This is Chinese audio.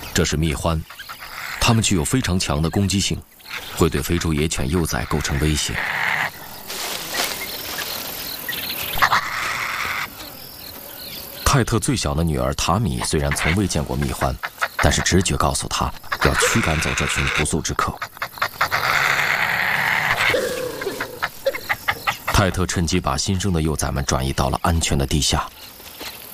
这是蜜獾，它们具有非常强的攻击性，会对非洲野犬幼崽构成威胁。泰特最小的女儿塔米虽然从未见过蜜獾，但是直觉告诉她要驱赶走这群不速之客。泰特趁机把新生的幼崽们转移到了安全的地下。